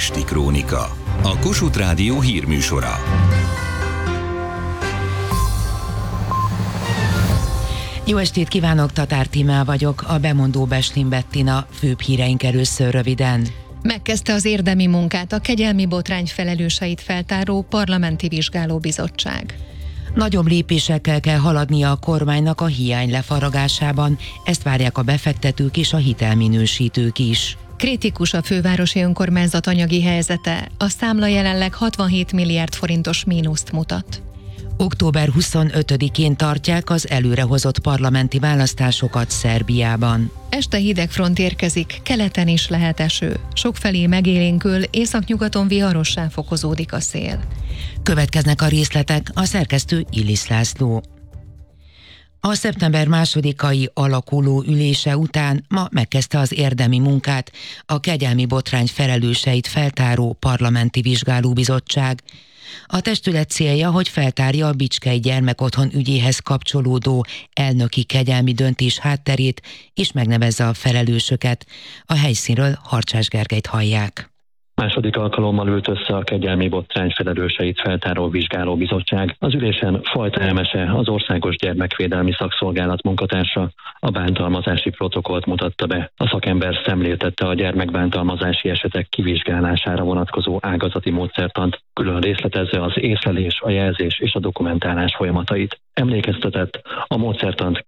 Esti Krónika, a Kossuth Rádió hírműsora. Jó estét kívánok, Tatár Tímea vagyok, a bemondó Beslin Bettina, főbb híreink először röviden. Megkezdte az érdemi munkát a kegyelmi botrány felelőseit feltáró parlamenti vizsgálóbizottság. Nagyobb lépésekkel kell haladnia a kormánynak a hiány lefaragásában, ezt várják a befektetők és a hitelminősítők is. Kritikus a fővárosi önkormányzat anyagi helyzete, a számla jelenleg 67 milliárd forintos mínuszt mutat. Október 25-én tartják az előrehozott parlamenti választásokat Szerbiában. Este hideg front érkezik, keleten is lehet eső. Sokfelé megélénkül, északnyugaton viharossá fokozódik a szél. Következnek a részletek, a szerkesztő Illis László. A szeptember 2-ai alakuló ülése után ma megkezdte az érdemi munkát a kegyelmi botrány felelőseit feltáró parlamenti vizsgálóbizottság. A testület célja, hogy feltárja a Bicskei Gyermekotthon ügyéhez kapcsolódó elnöki kegyelmi döntés hátterét, és megnevezze a felelősöket. A helyszínről Harcsás Gergelyt hallják. Második alkalommal ült össze a kegyelmi botrány felelőseit feltáró vizsgálóbizottság. Az ülésen Fajta Emese, az Országos Gyermekvédelmi Szakszolgálat munkatársa a bántalmazási protokollt mutatta be. A szakember szemléltette a gyermekbántalmazási esetek kivizsgálására vonatkozó ágazati módszertant, külön részletezve az észlelés, a jelzés és a dokumentálás folyamatait. Emlékeztetett, a módszertant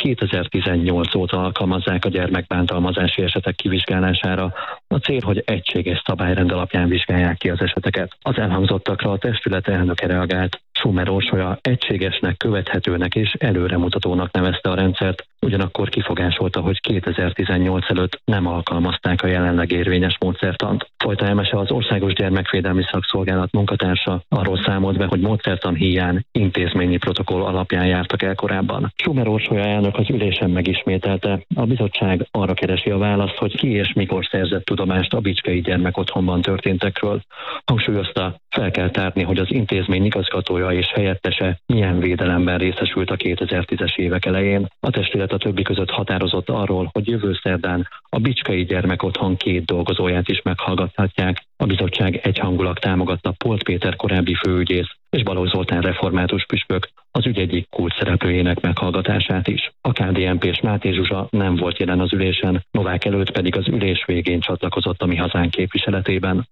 2018 óta alkalmazzák a gyermekbántalmazási esetek kivizsgálására. A cél, hogy egységes szabályrend alapján vizsgálják ki az eseteket. Az elhangzottakra a testület elnöke reagált. Schumer Orsolya egységesnek, követhetőnek és előremutatónak nevezte a rendszert, ugyanakkor kifogásolta, hogy 2018 előtt nem alkalmazták a jelenleg érvényes módszertant. Fajta Emese, az Országos Gyermekvédelmi Szakszolgálat munkatársa arról számolt be, hogy módszertan híján intézményi protokoll alapján jártak el korábban. Schumer Orsolya elnök az ülésen megismételte, a bizottság arra keresi a választ, hogy ki és mikor szerzett tudomást a Bicskei Gyermekotthonban történtekről. Hangsúlyozta, fel kell tárni, hogy az intézmény igazgatója és helyettese milyen védelemben részesült a 2010-es évek elején. A testület a többi között határozott arról, hogy jövő szerdán a Bicskei Gyermekotthon 2 dolgozóját is meghallgathatják. A bizottság egyhangulag támogatta Polt Péter korábbi főügyész és Balogh Zoltán református püspök az ügy egyik kulcsszereplőjének meghallgatását is. A KDNP-s Máté Zsuzsa nem volt jelen az ülésen, Novák előtt pedig az ülés végén csatlakozott a Mi Hazánk képviseletében.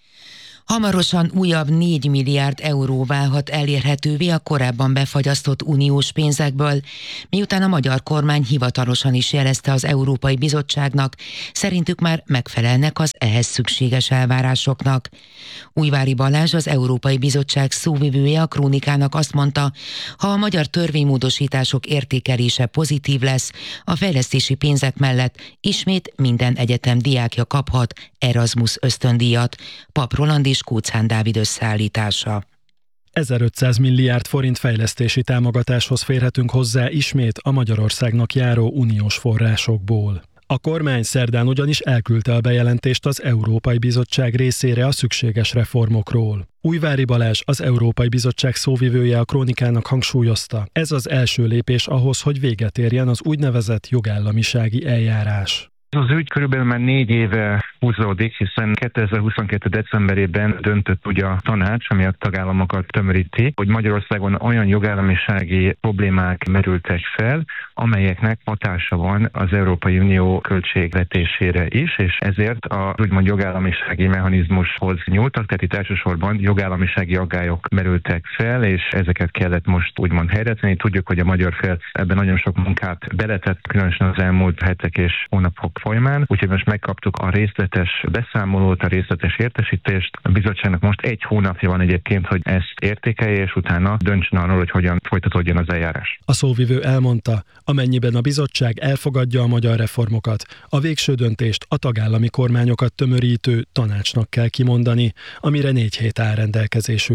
Hamarosan újabb 4 milliárd euró válhat elérhetővé a korábban befagyasztott uniós pénzekből, miután a magyar kormány hivatalosan is jelezte az Európai Bizottságnak, szerintük már megfelelnek az ehhez szükséges elvárásoknak. Újvári Balázs, az Európai Bizottság szóvivője a Krónikának azt mondta, ha a magyar törvénymódosítások értékelése pozitív lesz, a fejlesztési pénzek mellett ismét minden egyetem diákja kaphat Erasmus ösztöndíjat. Pap Roland és Kóczán Dávid összeállítása. 1500 milliárd forint fejlesztési támogatáshoz férhetünk hozzá ismét a Magyarországnak járó uniós forrásokból. A kormány szerdán ugyanis elküldte a bejelentést az Európai Bizottság részére a szükséges reformokról. Újvári Balázs, az Európai Bizottság szóvivője a Krónikának hangsúlyozta, ez az első lépés ahhoz, hogy véget érjen az úgynevezett jogállamisági eljárás. Az ügy körülbelül már 4 éve húzódik, hiszen 2022. decemberében döntött ugye a tanács, ami a tagállamokat tömöríti, hogy Magyarországon olyan jogállamisági problémák merültek fel, amelyeknek hatása van az Európai Unió költségvetésére is, és ezért az úgymond jogállamisági mechanizmushoz nyúltak, tehát itt elsősorban jogállamisági aggályok merültek fel, és ezeket kellett most úgymond helyretenni. Tudjuk, hogy a magyar fél ebben nagyon sok munkát beletett, különösen az elmúlt hetek és hónapok folyamán, úgyhogy most megkaptuk a részletes beszámolót, a részletes értesítést. A bizottságnak most 1 hónapja van egyébként, hogy ezt értékelje, és utána döntsön arról, hogy hogyan folytatódjon az eljárás. A szóvivő elmondta, amennyiben a bizottság elfogadja a magyar reformokat, a végső döntést a tagállami kormányokat tömörítő tanácsnak kell kimondani, amire 4 hét áll rendelkezésükre.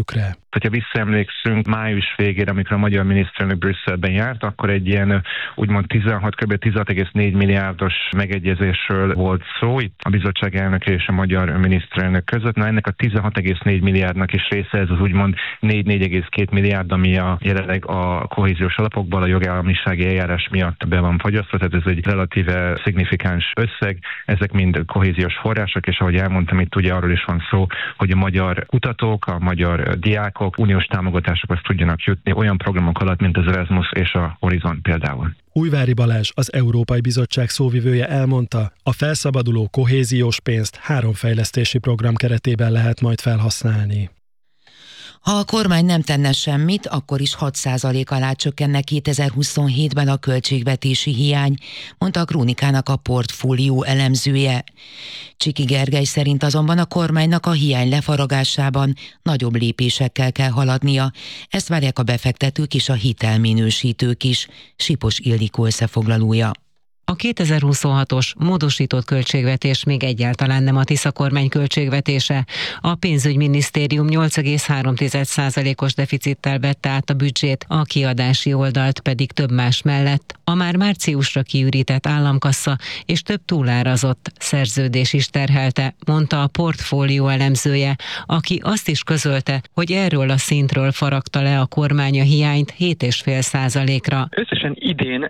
Hogyha visszaemlékszünk május végére, amikor a magyar miniszterelnök Brüsszelben járt, akkor egy ilyen úgymond kb. 16,4 milliárdos megegyezésről volt szó itt a bizottság elnöke és a magyar miniszterelnök között. Na, ennek a 16,4 milliárdnak is része ez az úgymond 4,2 milliárd, ami jelenleg a kohéziós alapokból a jogállamisági eljárás miatt be van fagyasztva, tehát ez egy relatíve szignifikáns összeg. Ezek mind kohéziós források, és ahogy elmondtam, itt ugye arról is van szó, hogy a magyar kutatók, a magyar diákok uniós támogatásokhoz tudjanak jutni olyan programok alatt, mint az Erasmus és a Horizon például. Újvári Balázs, az Európai Bizottság szóvivője elmondta, a felszabaduló kohéziós pénzt 3 fejlesztési program keretében lehet majd felhasználni. Ha a kormány nem tenne semmit, akkor is 6% alá csökkenne 2027-ben a költségvetési hiány, mondta a Krónikának a portfólió elemzője. Csiki Gergely szerint azonban a kormánynak a hiány lefaragásában nagyobb lépésekkel kell haladnia. Ezt várják a befektetők és a hitelminősítők is. Sipos Ildikó összefoglalója. A 2026-os módosított költségvetés még egyáltalán nem a Tisza kormány költségvetése. A pénzügyminisztérium 8,3%-os deficittel vette át a büdzsét, a kiadási oldalt pedig több más mellett a már márciusra kiürített államkassa és több túlárazott szerződés is terhelte, mondta a portfólió elemzője, aki azt is közölte, hogy erről a szintről faragta le a kormány a hiányt 7,5%-ra. Összesen idén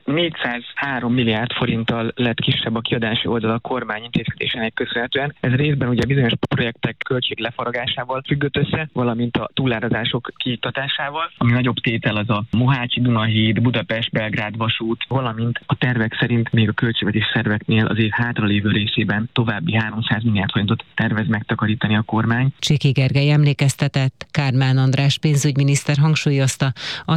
403 milliárd forinttal lett kisebb a kiadási oldal a kormány intézkedésének köszönhetően. Ez részben ugye bizonyos projektek költség lefaragásával függött össze, valamint a túlárazások kiiktatásával. Ami nagyobb tétel az a Mohácsi-Dunahíd, Budapest-Belgrád vasút, valamint a tervek szerint még a költségvetés szerveknél az év hátralévő részében további 300 milliárd forintot tervez megtakarítani a kormány. Csiki Gergely emlékeztetett, Kármán András pénzügyminiszter hangsúlyozta, a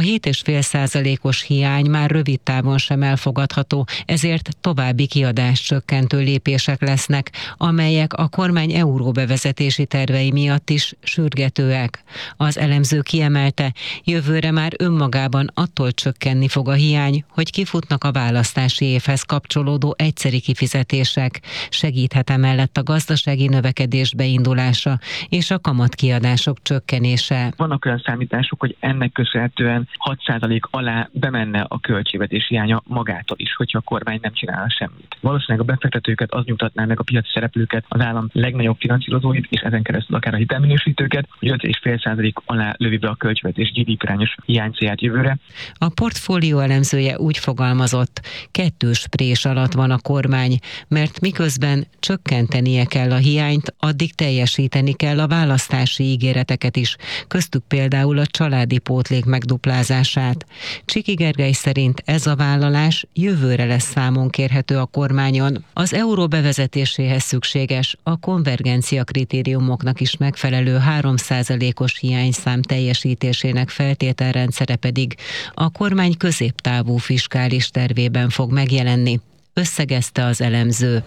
7,5%-os hiány már rövid távon sem elfogadható, ezért további kiadáscsökkentő lépések lesznek, amelyek a kormány euróbevezetési tervei miatt is sürgetőek. Az elemző kiemelte, jövőre már önmagában attól csökkenni fog a hiány, hogy kifutnak a választási évhez kapcsolódó egyszeri kifizetések. Segíthet emellett a gazdasági növekedés beindulása és a kamatkiadások csökkenése. Vannak olyan számítások, hogy ennek köszönhetően 6% alá bemenne a költségvetés hiánya magától is, hogyha a kormány nem csinálna semmit. Valószínűleg a befektetőket az nyugtatná meg, a piaci szereplőket, az állam legnagyobb finanszírozóit, és ezen keresztül akár a hitelminősítőket, hogy 5,5% alá lövi be a költségvetés GDP-arányos hiánycélját jövőre. A portfólió elemzője úgy fogalmazott, 2 prés alatt van a kormány, mert miközben csökkentenie kell a hiányt, addig teljesíteni kell a választási ígéreteket is, köztük például a családi pótlék megduplázását. Csiki Gergely szerint ez a vállalás jövőre lesz számon kérhető a kormányon. Az euró bevezetéséhez szükséges, a konvergencia kritériumoknak is megfelelő 3%-os hiányszám teljesítésének feltételrendszere pedig a kormány középtávú fiskális tervében fog megjelenni, összegezte az elemző.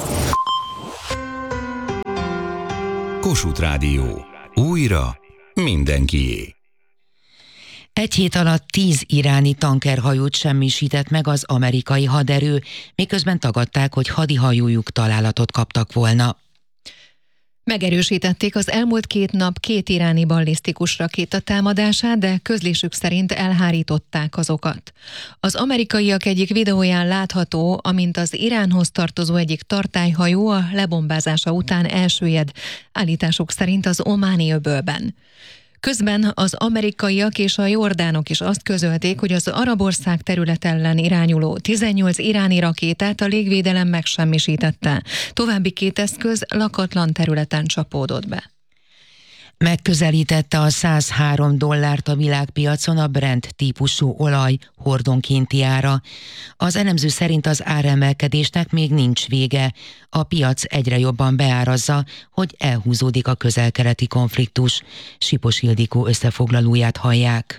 Kossuth Rádió. Újra mindenkié. Egy hét alatt 10 iráni tankerhajót semmisített meg az amerikai haderő, miközben tagadták, hogy hadihajójuk találatot kaptak volna. Megerősítették az elmúlt 2 nap 2 iráni ballisztikus rakéta támadását, de közlésük szerint elhárították azokat. Az amerikaiak egyik videóján látható, amint az Iránhoz tartozó egyik tartályhajó a lebombázása után elsüllyed, állításuk szerint az Ománi öbölben. Közben az amerikaiak és a jordánok is azt közölték, hogy az arab ország terület ellen irányuló 18 iráni rakétát a légvédelem megsemmisítette. További 2 eszköz lakatlan területen csapódott be. Megközelítette a $103 a világpiacon a Brent típusú olaj hordonkénti ára. Az elemző szerint az áremelkedésnek még nincs vége. A piac egyre jobban beárazza, hogy elhúzódik a közel-keleti konfliktus. Sipos Ildikó összefoglalóját hallják.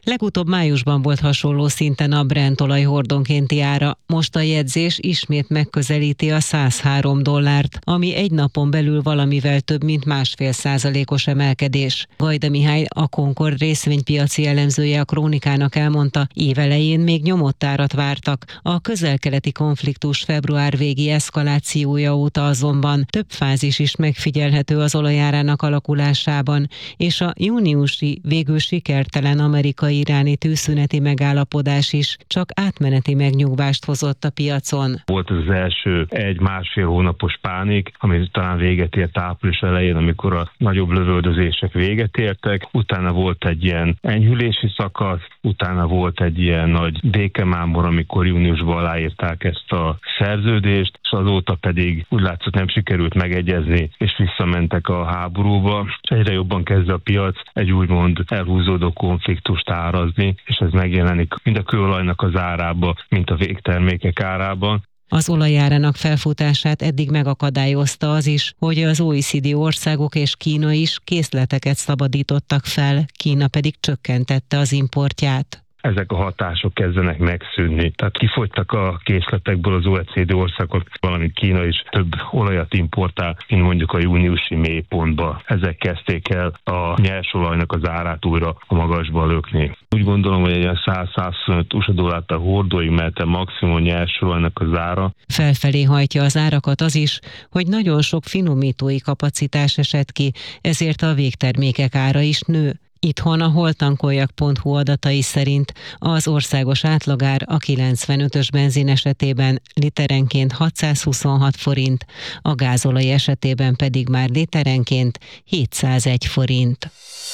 Legutóbb májusban volt hasonló szinten a Brent olaj hordonkénti ára, most a jegyzés ismét megközelíti a $103, ami egy napon belül valamivel több mint 1,5%-os emelkedés. Vajda Mihály, a Concord részvénypiaci elemzője a Krónikának elmondta, évelején még nyomott árat vártak. A közel-keleti konfliktus február végi eszkalációja óta azonban több fázis is megfigyelhető az olajárának alakulásában, és a júniusi végül sikertelen amerikai-iráni tűzszüneti megállapodás is csak átmeneti megnyugvást hozott a piacon. Volt az első 1-1,5 hónapos pánik, ami talán véget ért április elején, amikor a nagyobb lövöldözések véget értek, utána volt egy ilyen enyhülési szakasz, utána volt egy ilyen nagy békemámor, amikor júniusban aláírták ezt a szerződést, és azóta pedig úgy látszott nem sikerült megegyezni, és visszamentek a háborúba, és egyre jobban kezd a piac egy úgymond elhúzódó konfliktust árazni, és ez megjelenik mind a kőolajnak az árába, mint a végtermékek árában. Az olajárának felfutását eddig megakadályozta az is, hogy az OECD országok és Kína is készleteket szabadítottak fel, Kína pedig csökkentette az importját. Ezek a hatások kezdenek megszűnni. Tehát kifogytak a készletekből az OECD országok, valamint Kína is több olajat importál, mint mondjuk a júniusi mélypontba. Ezek kezdték el a nyersolajnak az árát újra a magasba lökni. Úgy gondolom, hogy egy ilyen 100-125 USA dollárt a hordóig mehet maximum nyersolajnak az ára. Felfelé hajtja az árakat az is, hogy nagyon sok finomítói kapacitás esett ki, ezért a végtermékek ára is nő. Itthon a holtankoljak.hu adatai szerint az országos átlagár a 95-ös benzin esetében literenként 626 forint, a gázolaj esetében pedig már literenként 701 forint.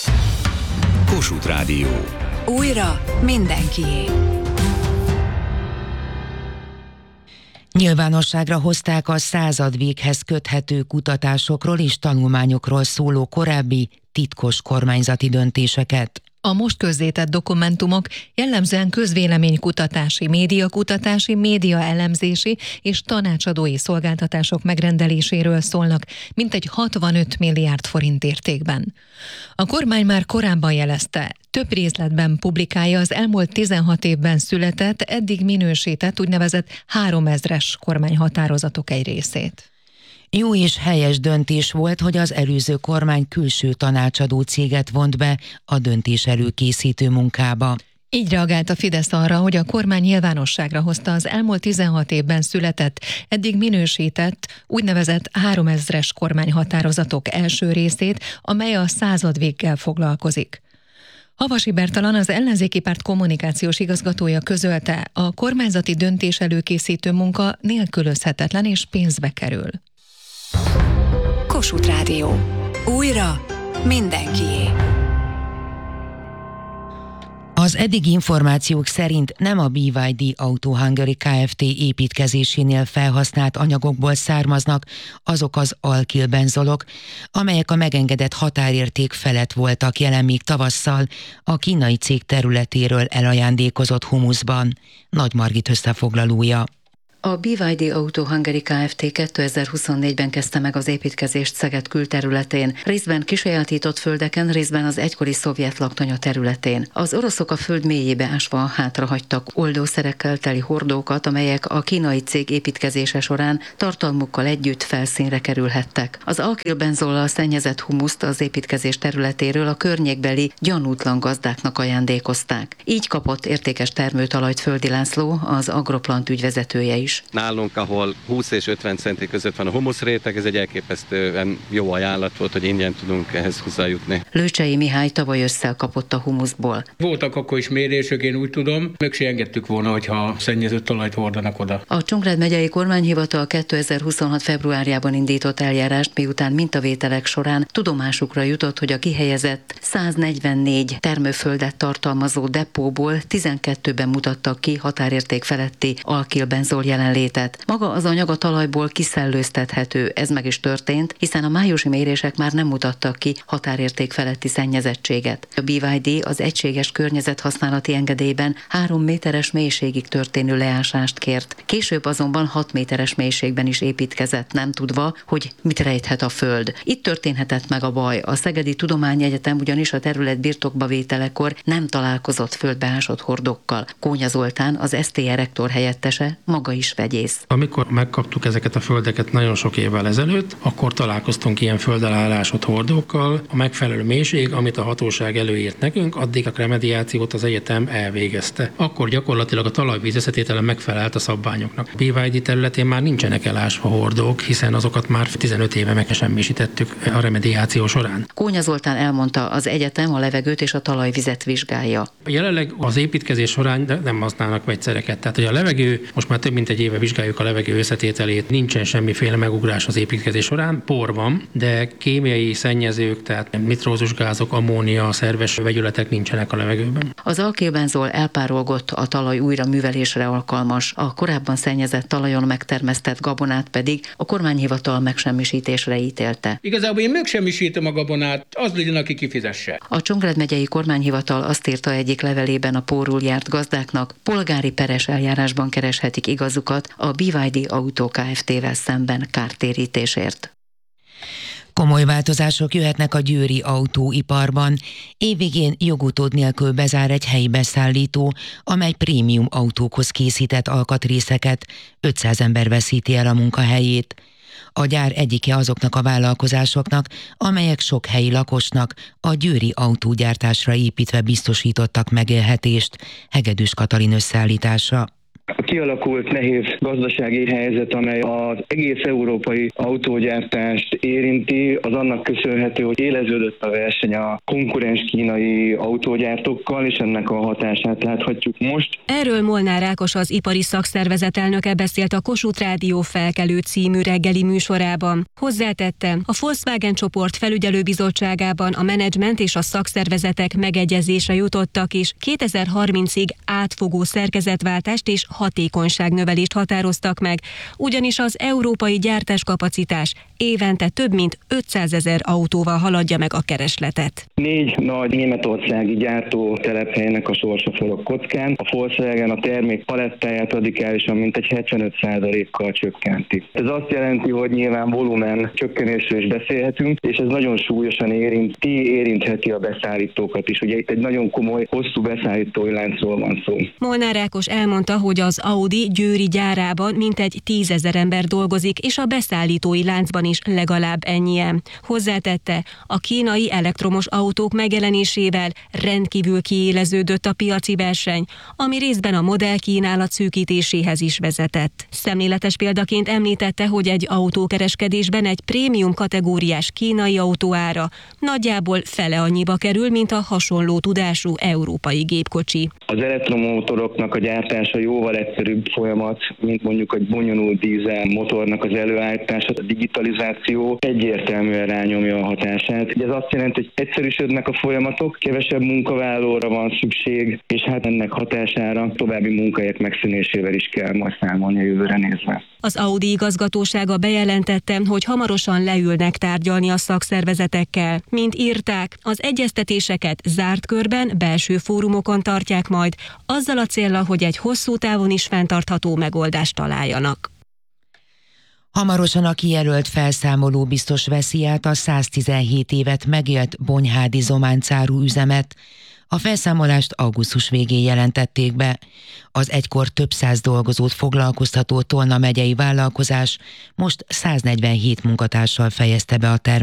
Kossuth Rádió. Újra mindenkié. Nyilvánosságra hozták a századvéghez köthető kutatásokról és tanulmányokról szóló korábbi titkos kormányzati döntéseket. A most közzétett dokumentumok jellemzően közvéleménykutatási, médiakutatási, médiaelemzési és tanácsadói szolgáltatások megrendeléséről szólnak, mintegy 65 milliárd forint értékben. A kormány már korábban jelezte, több részletben publikálja az elmúlt 16 évben született, eddig minősített úgynevezett 3000-es kormányhatározatok egy részét. Jó és helyes döntés volt, hogy az előző kormány külső tanácsadó céget vont be a döntés előkészítő munkába. Így reagált a Fidesz arra, hogy a kormány nyilvánosságra hozta az elmúlt 16 évben született, eddig minősített, úgynevezett 3000-es kormányhatározatok első részét, amely a századvéggel foglalkozik. Havasi Bertalan, az ellenzéki párt kommunikációs igazgatója közölte, a kormányzati döntés előkészítő munka nélkülözhetetlen és pénzbe kerül. Kossuth Rádió. Újra mindenkié. Az eddigi információk szerint nem a BYD Auto Hungary Kft. Építkezésénél felhasznált anyagokból származnak azok az alkilbenzolok, amelyek a megengedett határérték felett voltak jelen még tavasszal a kínai cég területéről elajándékozott humuszban. Nagy Margit összefoglalója. A BYD Auto Hungary Kft. 2024-ben kezdte meg az építkezést Szeged külterületén, részben kisajátított földeken, részben az egykori szovjet laktanya területén. Az oroszok a föld mélyébe ásva hátrahagytak oldószerekkel teli hordókat, amelyek a kínai cég építkezése során tartalmukkal együtt felszínre kerülhettek. Az alkilbenzollal szennyezett humuszt az építkezés területéről a környékbeli gyanútlan gazdáknak ajándékozták. Így kapott értékes termőtalajt Földi László, az Agroplant ügyvezetője is. Nálunk, ahol 20 és 50 centi között van a humuszréteg, ez egy elképesztően jó ajánlat volt, hogy ingyen tudunk ehhez hozzájutni. Lőcsei Mihály tavaly ősszel kapott a humuszból. Voltak akkor is mérések, én úgy tudom, meg se engedtük volna, hogyha szennyezett talajt hordanak oda. A Csongrád megyei kormányhivatal 2026. februárjában indított eljárást, miután mintavételek során tudomásukra jutott, hogy a kihelyezett 144 termőföldet tartalmazó depóból 12-ben mutattak ki határérték feletti alkilbenzol jelenlétet. Maga az anyag a talajból kiszellőztethető, ez meg is történt, hiszen a májusi mérések már nem mutattak ki határérték feletti szennyezettséget. A BYD az egységes környezethasználati engedélyben 3 méteres mélységig történő leásást kért. Később azonban 6 méteres mélységben is építkezett, nem tudva, hogy mit rejthet a föld. Itt történhetett meg a baj. A Szegedi Tudományegyetem ugyanis a terület birtokba vételekor nem találkozott földbeásott hordokkal. Kónya Zoltán, az STR rektor helyettese, maga is vegyész. Amikor megkaptuk ezeket a földeket nagyon sok évvel ezelőtt, akkor találkoztunk ilyen földelállásott hordókkal. A megfelelő mélység, amit a hatóság előírt nekünk, addig a remediációt az egyetem elvégezte. Akkor gyakorlatilag a talajvíz összetétele megfelelt a szabványoknak. BYD területén már nincsenek elásva hordók, hiszen azokat már 15 éve megsemmisítettük a remediáció során. Kónya Zoltán elmondta, az egyetem a levegőt és a talajvizet vizsgálja. Jelenleg az építkezés során nem használnak vegyszereket. Tehát, hogy a levegő, most már több mint egy éve vizsgáljuk a levegő összetételét, nincsen semmiféle megugrás az építkezés során. Por van, de kémiai szennyezők, tehát nitrózus gázok, ammónia, szerves vegyületek nincsenek a levegőben. Az alkilbenzol elpárolgott, a talaj újra művelésre alkalmas, a korábban szennyezett talajon megtermesztett gabonát pedig a kormányhivatal megsemmisítésre ítélte. Igazából én megsemmisítem a gabonát, az legyen, aki kifizesse. A Csongrád megyei kormányhivatal azt írta egyik levelében a pórul járt gazdáknak, polgári peres eljárásban kereshetik igazukat a BYD Auto Kft-vel szemben kártérítésért. Komoly változások jöhetnek a győri autóiparban. Évvégén jogutód nélkül bezár egy helyi beszállító, amely prémium autókhoz készített alkatrészeket. 500 ember veszíti el a munkahelyét. A gyár egyike azoknak a vállalkozásoknak, amelyek sok helyi lakosnak a győri autógyártásra építve biztosítottak megélhetést. Hegedűs Katalin összeállítása. A kialakult nehéz gazdasági helyzet, amely az egész európai autógyártást érinti, az annak köszönhető, hogy éleződött a verseny a konkurens kínai autógyártókkal, és ennek a hatását láthatjuk most. Erről Molnár Ákos, az ipari szakszervezet elnöke beszélt a Kossuth Rádió Felkelő című reggeli műsorában. Hozzátette, a Volkswagen csoport felügyelőbizottságában a menedzsment és a szakszervezetek megegyezésre jutottak, és 2030-ig átfogó szerkezetváltást és hatékonyságnövelést határoztak meg, ugyanis az európai gyártáskapacitás évente több mint 500 000 autóval haladja meg a keresletet. 4 nagy németországi gyártó telephelynek a sorsa forog kockán. A Volkswagen a termék palettáját radikálisan mintegy 75%-kal csökkenti. Ez azt jelenti, hogy nyilván volumen csökkenésről is beszélhetünk, és ez nagyon súlyosan érintheti a beszállítókat is. Ugye itt egy nagyon komoly, hosszú beszállítói láncról van szó. Molnár Ákos elmondta, hogy az Audi győri gyárában mintegy 10 000 ember dolgozik, és a beszállítói láncban is legalább ennyien. Hozzátette, a kínai elektromos autók megjelenésével rendkívül kiéleződött a piaci verseny, ami részben a modellkínálat szűkítéséhez is vezetett. Szemléletes példaként említette, hogy egy autókereskedésben egy prémium kategóriás kínai autó ára nagyjából fele annyiba kerül, mint a hasonló tudású európai gépkocsi. Az elektromotoroknak a gyártása jóval egyszerűbb folyamat, mint mondjuk egy bonyolult dízel motornak az előállítása. A digitalizáció egyértelműen rányomja a hatását. Ez azt jelenti, hogy egyszerűsödnek a folyamatok, kevesebb munkavállalóra van szükség, és hát ennek hatására további munkahelyek megszűnésével is kell majd számolni a jövőre nézve. Az Audi igazgatósága bejelentette, hogy hamarosan leülnek tárgyalni a szakszervezetekkel. Mint írták, az egyeztetéseket zárt körben, belső fórumokon tartják majd, azzal a céllal, hogy egy hosszú távon is fenntartható megoldást találjanak. Hamarosan a kijelölt felszámoló biztos veszi át a 117 évet megélt Bonyhádi Zománcáru üzemet. A felszámolást augusztus végén jelentették be. Az egykor több száz dolgozót foglalkoztató Tolna megyei vállalkozás most 147 munkatársal fejezte be a termelést.